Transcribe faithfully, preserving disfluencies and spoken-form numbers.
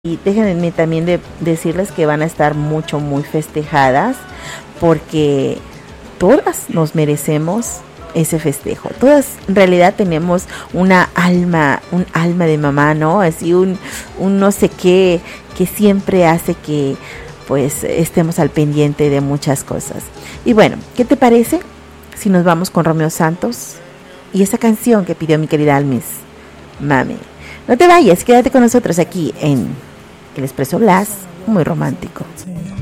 Y déjenme también de decirles que van a estar mucho, muy festejadas, porque todas nos merecemos ese festejo. Todas en realidad tenemos una alma, un alma de mamá, ¿no? Así un, un no sé qué que siempre hace que pues estemos al pendiente de muchas cosas. Y bueno, ¿qué te parece si nos vamos con Romeo Santos y esa canción que pidió mi querida Almis, Mami? No te vayas, quédate con nosotros aquí en El Expreso Blas, muy romántico.